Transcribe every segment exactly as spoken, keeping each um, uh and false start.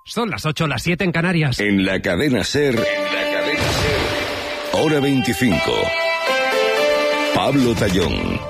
Son las ocho, las siete en Canarias. En la cadena SER, en la cadena SER, hora veinticinco. Pablo Tallón.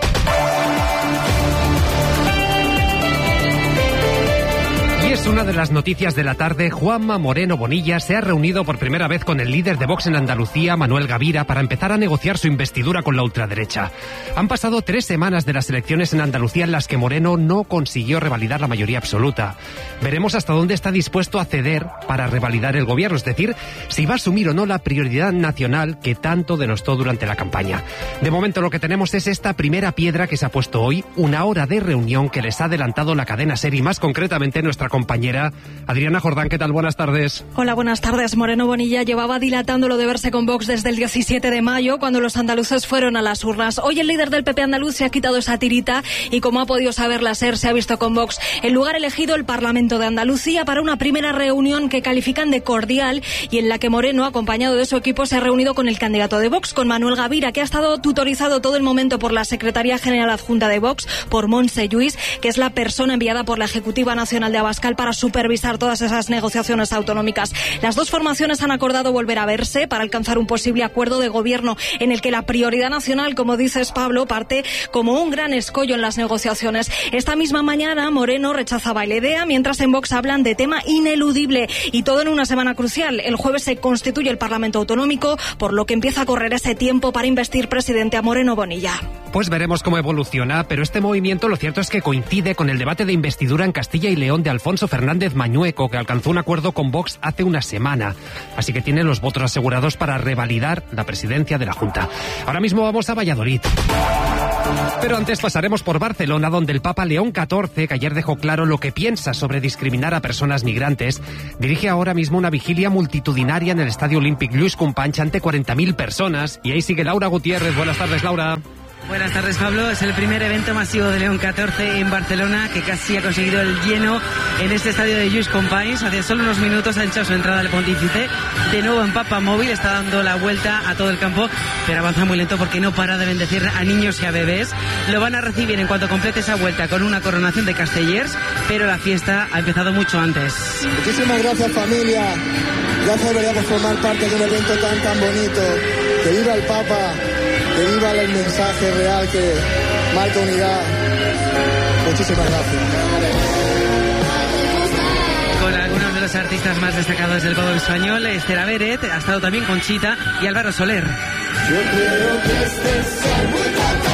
Y es una de las noticias de la tarde. Juanma Moreno Bonilla se ha reunido por primera vez con el líder de Vox en Andalucía, Manuel Gavira, para empezar a negociar su investidura con la ultraderecha. Han pasado tres semanas de las elecciones en Andalucía en las que Moreno no consiguió revalidar la mayoría absoluta. Veremos hasta dónde está dispuesto a ceder para revalidar el gobierno, es decir, si va a asumir o no la prioridad nacional que tanto denostó durante la campaña. De momento lo que tenemos es esta primera piedra que se ha puesto hoy, una hora de reunión que les ha adelantado la cadena SER y más concretamente nuestra compañera Adriana Jordán. ¿Qué tal? Buenas tardes. Hola, buenas tardes. Moreno Bonilla llevaba dilatando lo de verse con Vox desde el diecisiete de mayo, cuando los andaluces fueron a las urnas. Hoy el líder del P P andaluz se ha quitado esa tirita y, como ha podido saber la SER, se ha visto con Vox. El lugar elegido, el Parlamento de Andalucía, para una primera reunión que califican de cordial y en la que Moreno, acompañado de su equipo, se ha reunido con el candidato de Vox, con Manuel Gavira, que ha estado tutorizado todo el momento por la Secretaría General Adjunta de Vox, por Montse Lluís, que es la persona enviada por la Ejecutiva Nacional de Abascal para supervisar todas esas negociaciones autonómicas. Las dos formaciones han acordado volver a verse para alcanzar un posible acuerdo de gobierno en el que la prioridad nacional, como dices, Pablo, parte como un gran escollo en las negociaciones. Esta misma mañana Moreno rechazaba la idea, mientras en Vox hablan de tema ineludible, y todo en una semana crucial. El jueves se constituye el Parlamento Autonómico, por lo que empieza a correr ese tiempo para investir presidente a Moreno Bonilla. Pues veremos cómo evoluciona, pero este movimiento lo cierto es que coincide con el debate de investidura en Castilla y León de Alfonso Fernández Mañueco, que alcanzó un acuerdo con Vox hace una semana. Así que tiene los votos asegurados para revalidar la presidencia de la Junta. Ahora mismo vamos a Valladolid. Pero antes pasaremos por Barcelona, donde el Papa León catorce, que ayer dejó claro lo que piensa sobre discriminar a personas migrantes, dirige ahora mismo una vigilia multitudinaria en el Estadio Olímpic Lluís Companys ante cuarenta mil personas. Y ahí sigue Laura Gutiérrez. Buenas tardes, Laura. Buenas tardes, Pablo. Es el primer evento masivo de León catorce en Barcelona, que casi ha conseguido el lleno en este estadio de Lluís Companys. Hace solo unos minutos ha hecho su entrada al pontífice. De nuevo en Papa Móvil, está dando la vuelta a todo el campo, pero avanza muy lento porque no para de bendecir a niños y a bebés. Lo van a recibir en cuanto complete esa vuelta con una coronación de castellers, pero la fiesta ha empezado mucho antes. Muchísimas gracias, familia. Gracias, verdad, por formar parte de un evento tan tan bonito. Que viva el Papa. Que viva el mensaje real que marca unidad. Muchísimas gracias. Con algunos de los artistas más destacados del pop español, Esther Beret, ha estado también Conchita y Álvaro Soler. Yo creo que este es muy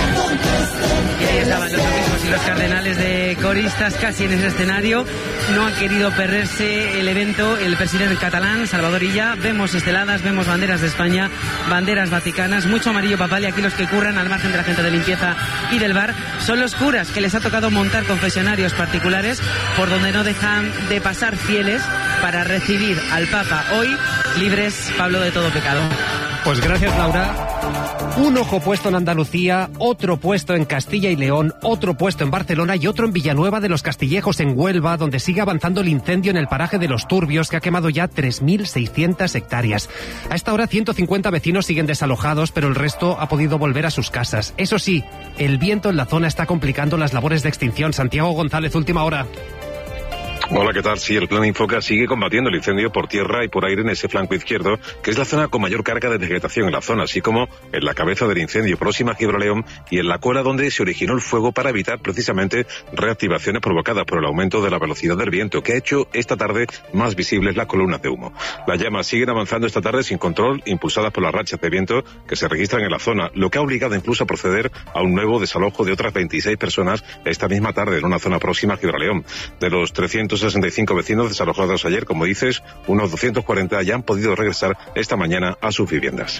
y ahí estaban los obispos y los cardenales de coristas casi en ese escenario. No han querido perderse el evento el presidente catalán, Salvador Illa. Vemos esteladas, vemos banderas de España, banderas vaticanas, mucho amarillo papal, y aquí los que curran al margen de la gente de limpieza y del bar son los curas, que les ha tocado montar confesionarios particulares por donde no dejan de pasar fieles para recibir al Papa hoy libres, Pablo, de todo pecado. Pues gracias, Laura. Un ojo puesto en Andalucía, otro puesto en Castilla y León, otro puesto en Barcelona y otro en Villanueva de los Castillejos, en Huelva, donde sigue avanzando el incendio en el paraje de Los Turbios, que ha quemado ya tres mil seiscientas hectáreas. A esta hora ciento cincuenta vecinos siguen desalojados, pero el resto ha podido volver a sus casas. Eso sí, el viento en la zona está complicando las labores de extinción. Santiago González, última hora. Hola, ¿qué tal? Sí, el Plan Infoca sigue combatiendo el incendio por tierra y por aire en ese flanco izquierdo, que es la zona con mayor carga de vegetación en la zona, así como en la cabeza del incendio próxima a Gibraleón y en la cola donde se originó el fuego, para evitar precisamente reactivaciones provocadas por el aumento de la velocidad del viento, que ha hecho esta tarde más visibles las columnas de humo. Las llamas siguen avanzando esta tarde sin control, impulsadas por las rachas de viento que se registran en la zona, lo que ha obligado incluso a proceder a un nuevo desalojo de otras veintiséis personas esta misma tarde en una zona próxima a Gibraleón. De los trescientos sesenta y cinco vecinos desalojados ayer, como dices, unos doscientos cuarenta ya han podido regresar esta mañana a sus viviendas.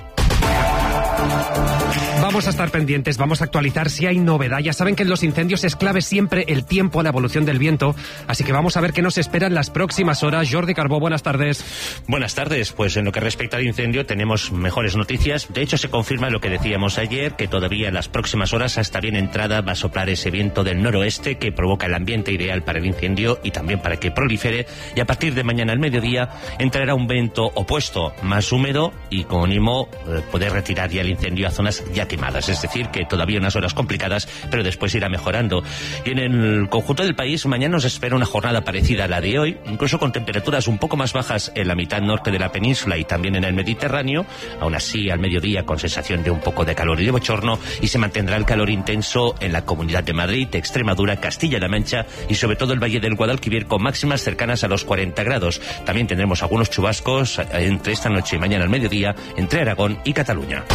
Vamos a estar pendientes, vamos a actualizar si hay novedad. Ya saben que en los incendios es clave siempre el tiempo, la evolución del viento, así que vamos a ver qué nos espera en las próximas horas. Jordi Carbó, buenas tardes. Buenas tardes. Pues en lo que respecta al incendio tenemos mejores noticias. De hecho, se confirma lo que decíamos ayer, que todavía en las próximas horas, hasta bien entrada, va a soplar ese viento del noroeste que provoca el ambiente ideal para el incendio y también para que prolifere, y a partir de mañana al mediodía entrará un viento opuesto, más húmedo y con ánimo eh, poder retirar ya el incendio a zonas ya quemadas. Es decir, que todavía unas horas complicadas, pero después irá mejorando. Y en el conjunto del país, mañana nos espera una jornada parecida a la de hoy, incluso con temperaturas un poco más bajas en la mitad norte de la península y también en el Mediterráneo. Aún así, al mediodía, con sensación de un poco de calor y de bochorno, y se mantendrá el calor intenso en la Comunidad de Madrid, Extremadura, Castilla-La Mancha y sobre todo el Valle del Guadalquivir, con máximas cercanas a los cuarenta grados. También tendremos algunos chubascos entre esta noche y mañana al mediodía entre Aragón y Cataluña.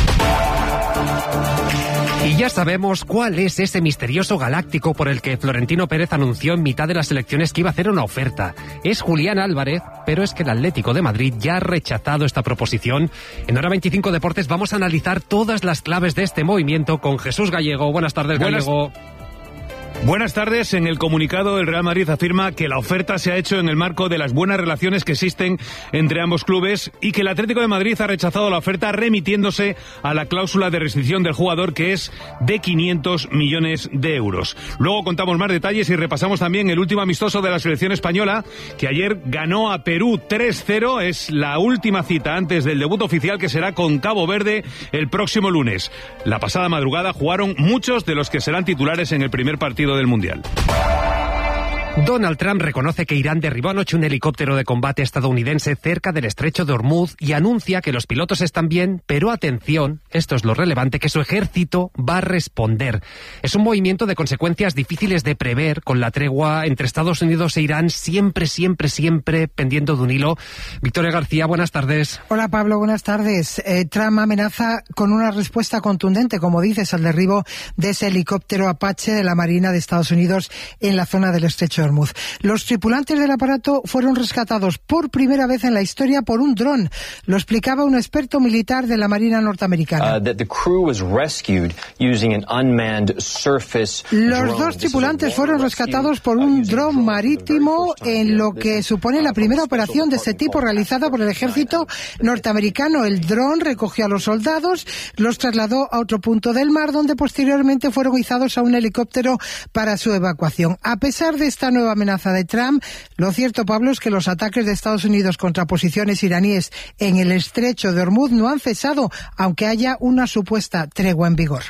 Y ya sabemos cuál es ese misterioso galáctico por el que Florentino Pérez anunció en mitad de las elecciones que iba a hacer una oferta. Es Julián Álvarez, pero es que el Atlético de Madrid ya ha rechazado esta proposición. En Hora veinticinco Deportes vamos a analizar todas las claves de este movimiento con Jesús Gallego. Buenas tardes, Buenas... Gallego. Buenas tardes. En el comunicado, el Real Madrid afirma que la oferta se ha hecho en el marco de las buenas relaciones que existen entre ambos clubes y que el Atlético de Madrid ha rechazado la oferta remitiéndose a la cláusula de rescisión del jugador, que es de quinientos millones de euros. Luego contamos más detalles y repasamos también el último amistoso de la selección española, que ayer ganó a Perú tres cero. Es la última cita antes del debut oficial, que será con Cabo Verde el próximo lunes. La pasada madrugada jugaron muchos de los que serán titulares en el primer partido del Mundial. Donald Trump reconoce que Irán derribó anoche un helicóptero de combate estadounidense cerca del estrecho de Hormuz y anuncia que los pilotos están bien, pero atención, esto es lo relevante, que su ejército va a responder. Es un movimiento de consecuencias difíciles de prever, con la tregua entre Estados Unidos e Irán siempre, siempre, siempre pendiendo de un hilo. Victoria García, buenas tardes. Hola Pablo, buenas tardes. Eh, Trump amenaza con una respuesta contundente, como dices, al derribo de ese helicóptero Apache de la Marina de Estados Unidos en la zona del estrecho de Hormuz. Los tripulantes del aparato fueron rescatados por primera vez en la historia por un dron. Lo explicaba un experto militar de la Marina norteamericana. Uh, that the crew was rescued using an unmanned surface drone. Los dos tripulantes fueron rescatados por un dron marítimo en lo que supone la primera operación de ese tipo realizada por el ejército norteamericano. El dron recogió a los soldados, los trasladó a otro punto del mar, donde posteriormente fueron izados a un helicóptero para su evacuación. A pesar de esta nueva amenaza de Trump, lo cierto, Pablo, es que los ataques de Estados Unidos contra posiciones iraníes en el estrecho de Hormuz no han cesado, aunque haya una supuesta tregua en vigor.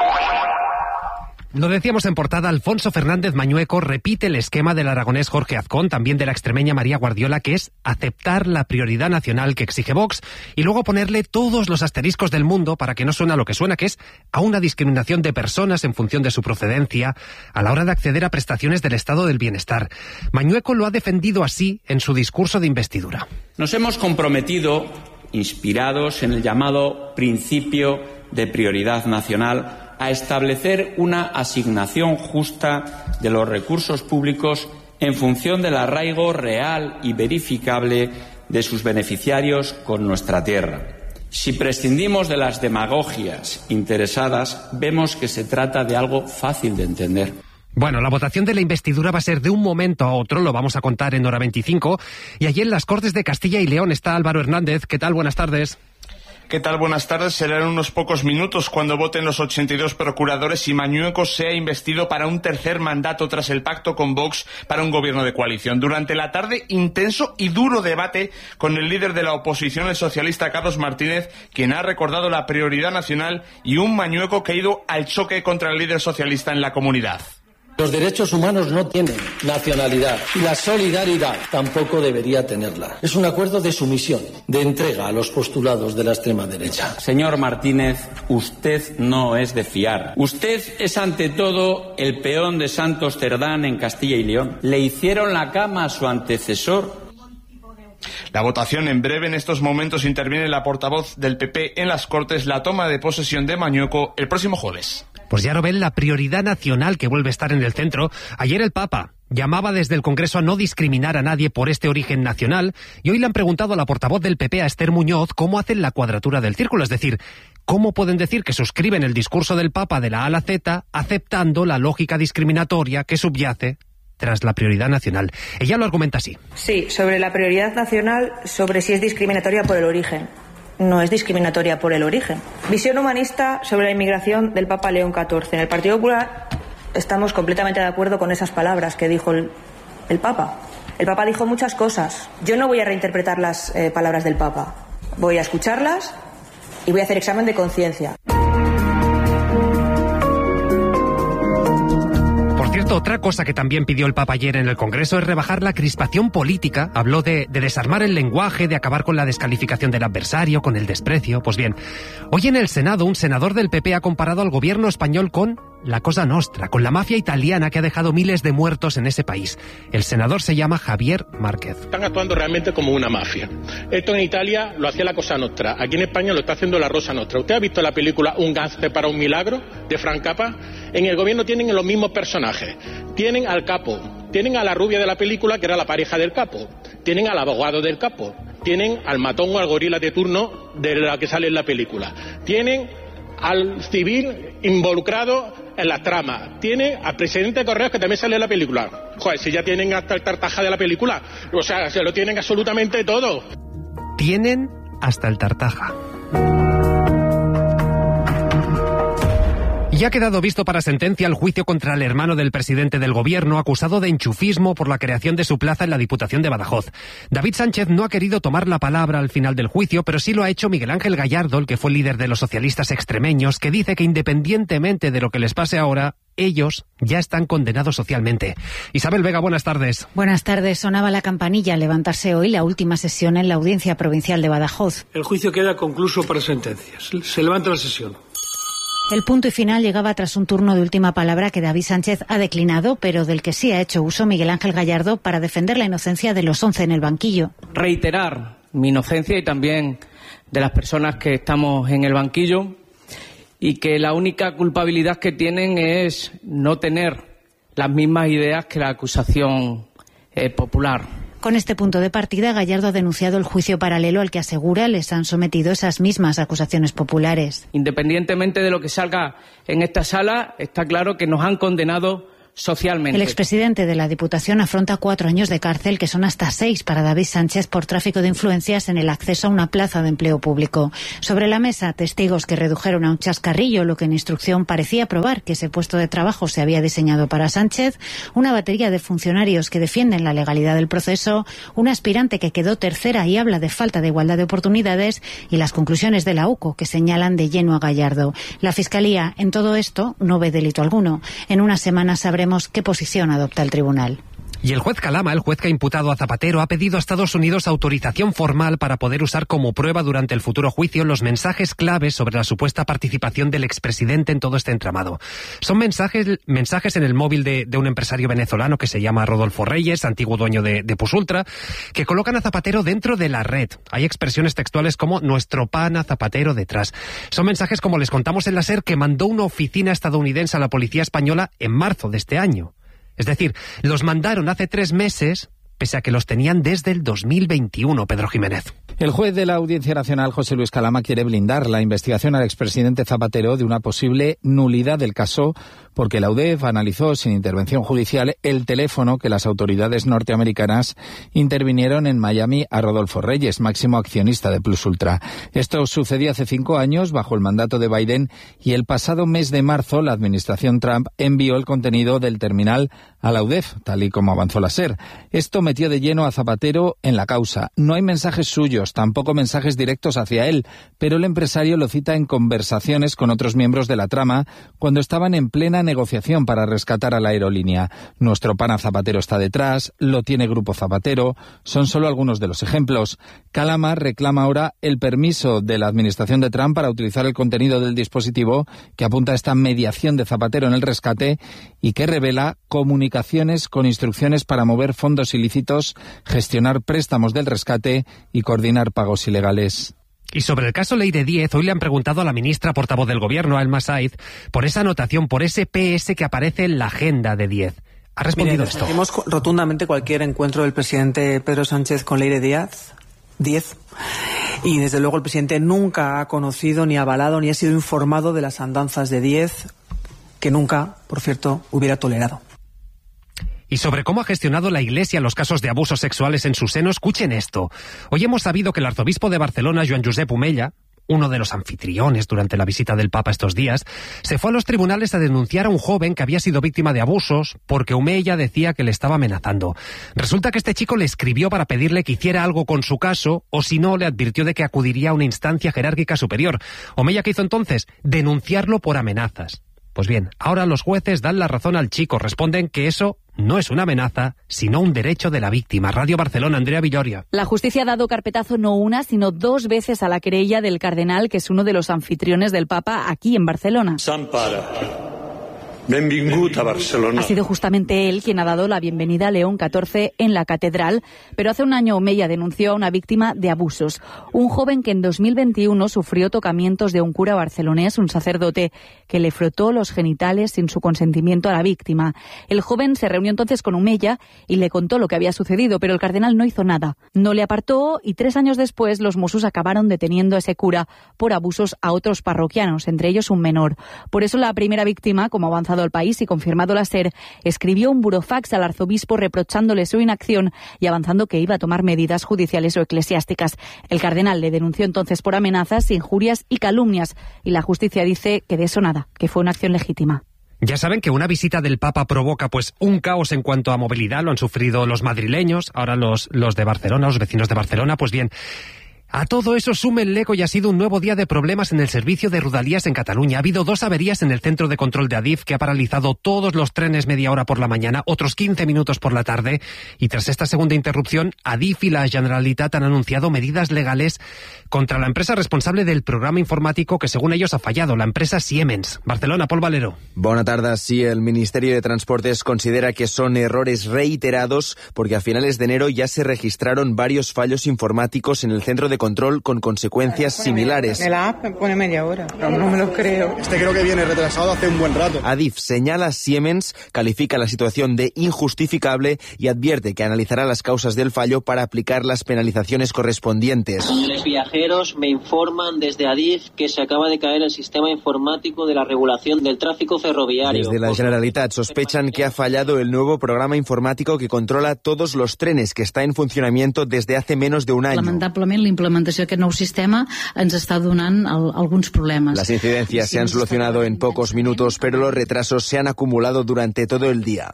Lo decíamos en portada, Alfonso Fernández Mañueco repite el esquema del aragonés Jorge Azcón, también de la extremeña María Guardiola, que es aceptar la prioridad nacional que exige Vox y luego ponerle todos los asteriscos del mundo para que no suene a lo que suena, que es a una discriminación de personas en función de su procedencia a la hora de acceder a prestaciones del estado del bienestar. Mañueco lo ha defendido así en su discurso de investidura. Nos hemos comprometido, inspirados en el llamado principio de prioridad nacional, a establecer una asignación justa de los recursos públicos en función del arraigo real y verificable de sus beneficiarios con nuestra tierra. Si prescindimos de las demagogias interesadas, vemos que se trata de algo fácil de entender. Bueno, la votación de la investidura va a ser de un momento a otro, lo vamos a contar en Hora veinticinco. Y allí en las Cortes de Castilla y León está Álvaro Hernández. ¿Qué tal? Buenas tardes. ¿Qué tal? Buenas tardes. Serán unos pocos minutos cuando voten los ochenta y dos procuradores y Mañueco sea investido para un tercer mandato tras el pacto con Vox para un gobierno de coalición. Durante la tarde, intenso y duro debate con el líder de la oposición, el socialista Carlos Martínez, quien ha recordado la prioridad nacional, y un Mañueco que ha ido al choque contra el líder socialista en la comunidad. Los derechos humanos no tienen nacionalidad y la solidaridad tampoco debería tenerla. Es un acuerdo de sumisión, de entrega a los postulados de la extrema derecha. Señor Martínez, usted no es de fiar. Usted es ante todo el peón de Santos Cerdán en Castilla y León. Le hicieron la cama a su antecesor. La votación en breve. En estos momentos interviene la portavoz del P P en las Cortes. La toma de posesión de Mañueco el próximo jueves. Pues ya lo ven, la prioridad nacional que vuelve a estar en el centro. Ayer el Papa llamaba desde el Congreso a no discriminar a nadie por este origen nacional, y hoy le han preguntado a la portavoz del P P, a Esther Muñoz, cómo hacen la cuadratura del círculo, es decir, cómo pueden decir que suscriben el discurso del Papa de la A a la Z aceptando la lógica discriminatoria que subyace tras la prioridad nacional. Ella lo argumenta así. Sí, sobre la prioridad nacional, sobre si es discriminatoria por el origen. No es discriminatoria por el origen. Visión humanista sobre la inmigración del Papa León catorce. En el Partido Popular estamos completamente de acuerdo con esas palabras que dijo el, el Papa. El Papa dijo muchas cosas. Yo no voy a reinterpretar las eh, palabras del Papa. Voy a escucharlas y voy a hacer examen de conciencia. Por cierto, otra cosa que también pidió el Papa ayer en el Congreso es rebajar la crispación política. Habló de, de desarmar el lenguaje, de acabar con la descalificación del adversario, con el desprecio. Pues bien, hoy en el Senado un senador del P P ha comparado al gobierno español con la Cosa Nostra, con la mafia italiana que ha dejado miles de muertos en ese país. El senador se llama Javier Márquez. Están actuando realmente como una mafia. Esto en Italia lo hacía la Cosa Nostra, aquí en España lo está haciendo la Rosa Nostra. ¿Usted ha visto la película Un gángster para un milagro, de Frank Capra? En el gobierno tienen los mismos personajes. Tienen al capo, tienen a la rubia de la película, que era la pareja del capo, tienen al abogado del capo, tienen al matón o al gorila de turno de la que sale en la película, tienen al civil involucrado en la trama, tiene al presidente de Correos que también sale en la película. Joder, si ya tienen hasta el tartaja de la película, o sea, se lo tienen absolutamente todo. Tienen hasta el tartaja. Y ha quedado visto para sentencia el juicio contra el hermano del presidente del gobierno, acusado de enchufismo por la creación de su plaza en la Diputación de Badajoz. David Sánchez no ha querido tomar la palabra al final del juicio, pero sí lo ha hecho Miguel Ángel Gallardo, el que fue líder de los socialistas extremeños, que dice que independientemente de lo que les pase ahora, ellos ya están condenados socialmente. Isabel Vega, buenas tardes. Buenas tardes. Sonaba la campanilla al levantarse hoy la última sesión en la Audiencia Provincial de Badajoz. El juicio queda concluso para sentencias. Se levanta la sesión. El punto y final llegaba tras un turno de última palabra que David Sánchez ha declinado, pero del que sí ha hecho uso Miguel Ángel Gallardo para defender la inocencia de los once en el banquillo. Reiterar mi inocencia y también de las personas que estamos en el banquillo, y que la única culpabilidad que tienen es no tener las mismas ideas que la acusación eh, popular. Con este punto de partida, Gallardo ha denunciado el juicio paralelo al que asegura les han sometido esas mismas acusaciones populares. Independientemente de lo que salga en esta sala, está claro que nos han condenado socialmente. El expresidente de la Diputación afronta cuatro años de cárcel, que son hasta seis para David Sánchez, por tráfico de influencias en el acceso a una plaza de empleo público. Sobre la mesa, testigos que redujeron a un chascarrillo lo que en instrucción parecía probar que ese puesto de trabajo se había diseñado para Sánchez, una batería de funcionarios que defienden la legalidad del proceso, una aspirante que quedó tercera y habla de falta de igualdad de oportunidades, y las conclusiones de la U C O, que señalan de lleno a Gallardo. La Fiscalía, en todo esto, no ve delito alguno. En unas semanas sabremos qué posición adopta el tribunal. Y el juez Calama, el juez que ha imputado a Zapatero, ha pedido a Estados Unidos autorización formal para poder usar como prueba durante el futuro juicio los mensajes claves sobre la supuesta participación del expresidente en todo este entramado. Son mensajes, mensajes en el móvil de, de un empresario venezolano que se llama Rodolfo Reyes, antiguo dueño de, de Pusultra, que colocan a Zapatero dentro de la red. Hay expresiones textuales como "nuestro pana Zapatero detrás". Son mensajes, como les contamos en la SER, que mandó una oficina estadounidense a la policía española en marzo de este año. Es decir, los mandaron hace tres meses, pese a que los tenían desde el dos mil veintiuno, Pedro Jiménez. El juez de la Audiencia Nacional, José Luis Calama, quiere blindar la investigación al expresidente Zapatero de una posible nulidad del caso, porque la U D E F analizó sin intervención judicial el teléfono que las autoridades norteamericanas intervinieron en Miami a Rodolfo Reyes, máximo accionista de Plus Ultra. Esto sucedió hace cinco años bajo el mandato de Biden, y el pasado mes de marzo la administración Trump envió el contenido del terminal a la U D E F, tal y como avanzó la SER. Esto metió de lleno a Zapatero en la causa. No hay mensajes suyos, tampoco mensajes directos hacia él, pero el empresario lo cita en conversaciones con otros miembros de la trama cuando estaban en plena negociación para rescatar a la aerolínea. Nuestro pana Zapatero está detrás, lo tiene Grupo Zapatero, son solo algunos de los ejemplos. Calama reclama ahora el permiso de la administración de Trump para utilizar el contenido del dispositivo que apunta a esta mediación de Zapatero en el rescate y que revela comunicaciones con instrucciones para mover fondos ilícitos, gestionar préstamos del rescate y coordinar pagos ilegales. Y sobre el caso Ley de diez, hoy le han preguntado a la ministra portavoz del Gobierno, Alma Said, por esa anotación, por ese P S que aparece en la agenda de diez. Ha respondido Mire, esto. Respondimos rotundamente cualquier encuentro del presidente Pedro Sánchez con Ley de diez. Y desde luego el presidente nunca ha conocido, ni avalado, ni ha sido informado de las andanzas de diez, que nunca, por cierto, hubiera tolerado. Y sobre cómo ha gestionado la Iglesia los casos de abusos sexuales en su seno, escuchen esto. Hoy hemos sabido que el arzobispo de Barcelona, Joan Josep Omella, uno de los anfitriones durante la visita del Papa estos días, se fue a los tribunales a denunciar a un joven que había sido víctima de abusos porque Omeya decía que le estaba amenazando. Resulta que este chico le escribió para pedirle que hiciera algo con su caso, o si no, le advirtió de que acudiría a una instancia jerárquica superior. Omeya, ¿qué hizo entonces? Denunciarlo por amenazas. Pues bien, ahora los jueces dan la razón al chico, responden que eso no es una amenaza, sino un derecho de la víctima. Radio Barcelona, Andrea Villoria. La justicia ha dado carpetazo no una, sino dos veces a la querella del cardenal, que es uno de los anfitriones del Papa aquí en Barcelona. Sant Pare, benvingut a Barcelona. Ha sido justamente él quien ha dado la bienvenida a León catorce en la catedral, pero hace un año Omeya denunció a una víctima de abusos. Un joven que en dos mil veintiuno sufrió tocamientos de un cura barcelonés, un sacerdote, que le frotó los genitales sin su consentimiento a la víctima. El joven se reunió entonces con Omeya y le contó lo que había sucedido, pero el cardenal no hizo nada. No le apartó y tres años después los Mossos acabaron deteniendo a ese cura por abusos a otros parroquianos, entre ellos un menor. Por eso la primera víctima, como avanzado al país y confirmado la SER, escribió un burofax al arzobispo reprochándole su inacción y avanzando que iba a tomar medidas judiciales o eclesiásticas. El cardenal le denunció entonces por amenazas, injurias y calumnias, y la justicia dice que de eso nada, que fue una acción legítima. Ya saben que una visita del Papa provoca pues un caos en cuanto a movilidad, lo han sufrido los madrileños, ahora los, los de Barcelona, los vecinos de Barcelona. Pues bien, a todo eso súmenle que hoy ha sido un nuevo día de problemas en el servicio de Rodalies en Cataluña. Ha habido dos averías en el centro de control de Adif que ha paralizado todos los trenes media hora por la mañana, otros quince minutos por la tarde. Y tras esta segunda interrupción, Adif y la Generalitat han anunciado medidas legales contra la empresa responsable del programa informático que según ellos ha fallado, la empresa Siemens. Barcelona, Pol Valero. Bona tarda. Sí, el Ministerio de Transportes considera que son errores reiterados porque a finales de enero ya se registraron varios fallos informáticos en el centro de control con consecuencias similares. En la app me pone media hora, no, no me lo creo. Este creo que viene retrasado hace un buen rato. Adif señala a Siemens, califica la situación de injustificable y advierte que analizará las causas del fallo para aplicar las penalizaciones correspondientes. Los viajeros me informan desde Adif que se acaba de caer el sistema informático de la regulación del tráfico ferroviario. Desde la Generalitat sospechan que ha fallado el nuevo programa informático que controla todos los trenes, que está en funcionamiento desde hace menos de un año. Lamentablement, la implementació d'aquest nou sistema ens està donant el, alguns problemes. Las incidencias se han solucionado en pocos minutos, pero los retrasos se han acumulado durante todo el día.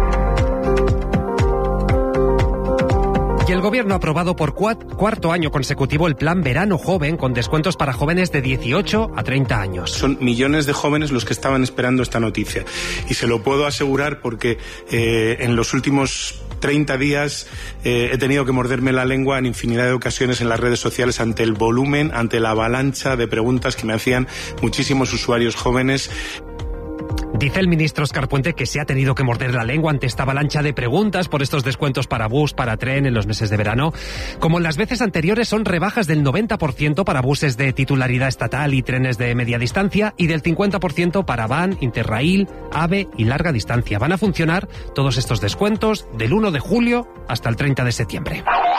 Y el Gobierno ha aprobado por cuarto año consecutivo el Plan Verano Joven, con descuentos para jóvenes de dieciocho a treinta años. Son millones de jóvenes los que estaban esperando esta noticia. Y se lo puedo asegurar porque eh, en los últimos treinta días eh, he tenido que morderme la lengua en infinidad de ocasiones en las redes sociales ante el volumen, ante la avalancha de preguntas que me hacían muchísimos usuarios jóvenes. Dice el ministro Óscar Puente que se ha tenido que morder la lengua ante esta avalancha de preguntas por estos descuentos para bus, para tren en los meses de verano. Como en las veces anteriores, son rebajas del noventa por ciento para buses de titularidad estatal y trenes de media distancia y del cincuenta por ciento para Van, Interrail, AVE y larga distancia. Van a funcionar todos estos descuentos del uno de julio hasta el treinta de septiembre.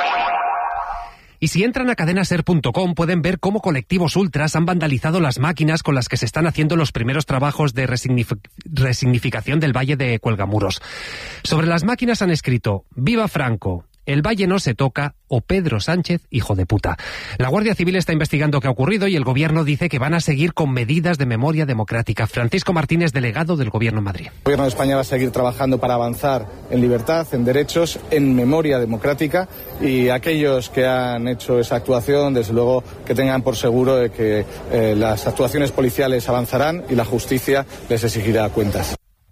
Y si entran a cadenaser punto com pueden ver cómo colectivos ultras han vandalizado las máquinas con las que se están haciendo los primeros trabajos de resignific- resignificación del Valle de Cuelgamuros. Sobre las máquinas han escrito «Viva Franco», «El Valle no se toca» o «Pedro Sánchez, hijo de puta». La Guardia Civil está investigando qué ha ocurrido y el Gobierno dice que van a seguir con medidas de memoria democrática. Francisco Martínez, delegado del Gobierno en Madrid. El Gobierno de España va a seguir trabajando para avanzar en libertad, en derechos, en memoria democrática, y aquellos que han hecho esa actuación, desde luego que tengan por seguro de que eh, las actuaciones policiales avanzarán y la justicia les exigirá cuentas.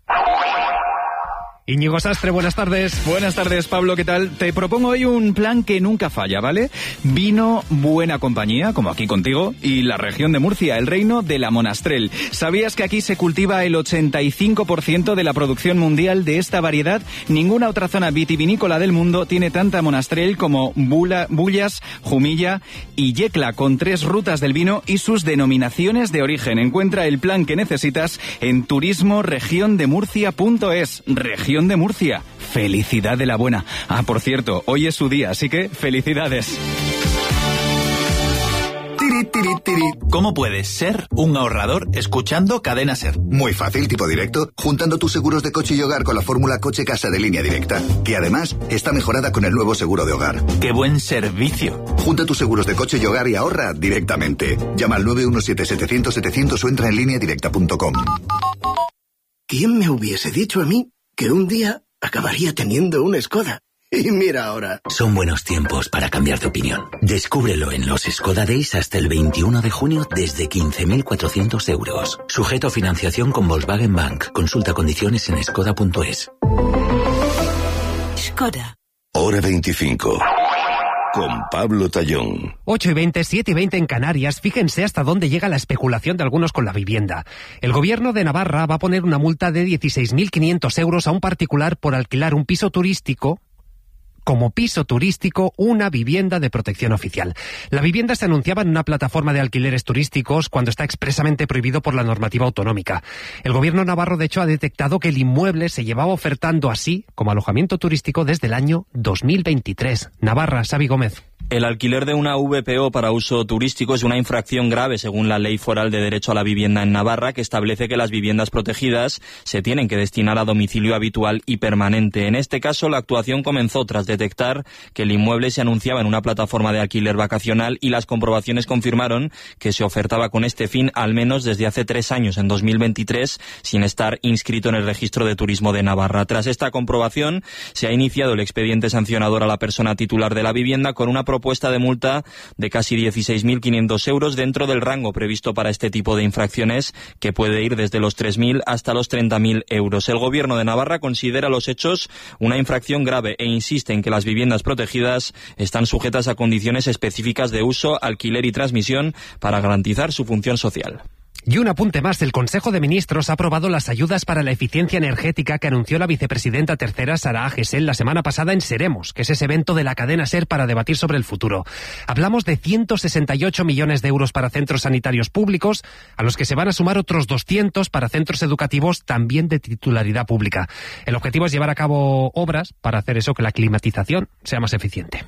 Íñigo Sastre, buenas tardes. Buenas tardes, Pablo, ¿qué tal? Te propongo hoy un plan que nunca falla, ¿vale? Vino, buena compañía, como aquí contigo, y la región de Murcia, el reino de la Monastrell. ¿Sabías que aquí se cultiva el ochenta y cinco por ciento de la producción mundial de esta variedad? Ninguna otra zona vitivinícola del mundo tiene tanta Monastrell como Bula, Bullas, Jumilla y Yecla, con tres rutas del vino y sus denominaciones de origen. Encuentra el plan que necesitas en turismo región de murcia punto es. Región de Murcia. Felicidad de la buena. Ah, por cierto, hoy es su día, así que felicidades. Tiri, tiri, tiri. ¿Cómo puedes ser un ahorrador escuchando Cadena SER? Muy fácil, tipo directo, juntando tus seguros de coche y hogar con la fórmula Coche Casa de Línea Directa, que además está mejorada con el nuevo seguro de hogar. ¡Qué buen servicio! Junta tus seguros de coche y hogar y ahorra directamente. Llama al nueve uno siete, setecientos, setecientos o entra en línea directa punto com. ¿Quién me hubiese dicho a mí que un día acabaría teniendo una Skoda? Y mira ahora. Son buenos tiempos para cambiar de opinión. Descúbrelo en los Skoda Days hasta el veintiuno de junio desde quince mil cuatrocientos euros. Sujeto a financiación con Volkswagen Bank. Consulta condiciones en skoda punto es. Skoda. Hora veinticinco. Con Pablo Tallón. ocho y veinte, siete y veinte en Canarias. Fíjense hasta dónde llega la especulación de algunos con la vivienda. El gobierno de Navarra va a poner una multa de dieciséis mil quinientos euros a un particular por alquilar un piso turístico como piso turístico una vivienda de protección oficial. La vivienda se anunciaba en una plataforma de alquileres turísticos cuando está expresamente prohibido por la normativa autonómica. El gobierno navarro, de hecho, ha detectado que el inmueble se llevaba ofertando así como alojamiento turístico desde el año dos mil veintitrés. Navarra, Xavi Gómez. El alquiler de una V P O para uso turístico es una infracción grave según la Ley Foral de Derecho a la Vivienda en Navarra, que establece que las viviendas protegidas se tienen que destinar a domicilio habitual y permanente. En este caso, la actuación comenzó tras detectar que el inmueble se anunciaba en una plataforma de alquiler vacacional y las comprobaciones confirmaron que se ofertaba con este fin al menos desde hace tres años, en dos mil veintitrés, sin estar inscrito en el Registro de Turismo de Navarra. Tras esta comprobación, se ha iniciado el expediente sancionador a la persona titular de la vivienda con una propuesta de multa de casi dieciséis mil quinientos euros dentro del rango previsto para este tipo de infracciones, que puede ir desde los tres mil hasta los treinta mil euros. El gobierno de Navarra considera los hechos una infracción grave e insiste en que las viviendas protegidas están sujetas a condiciones específicas de uso, alquiler y transmisión para garantizar su función social. Y un apunte más, el Consejo de Ministros ha aprobado las ayudas para la eficiencia energética que anunció la vicepresidenta tercera Sara Gesell la semana pasada en Seremos, que es ese evento de la cadena SER para debatir sobre el futuro. Hablamos de ciento sesenta y ocho millones de euros para centros sanitarios públicos, a los que se van a sumar otros doscientos para centros educativos también de titularidad pública. El objetivo es llevar a cabo obras para hacer eso, que la climatización sea más eficiente.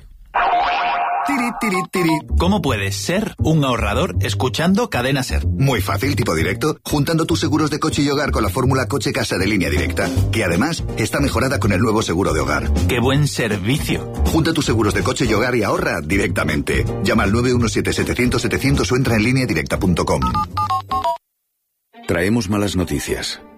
Tiri, tiri, tiri. ¿Cómo puedes ser un ahorrador escuchando Cadena SER? Muy fácil, tipo directo, juntando tus seguros de coche y hogar con la fórmula Coche Casa de Línea Directa, que además está mejorada con el nuevo seguro de hogar. ¡Qué buen servicio! Junta tus seguros de coche y hogar y ahorra directamente. Llama al nueve uno siete, setecientos, setecientos o entra en línea directa punto com. Traemos malas noticias.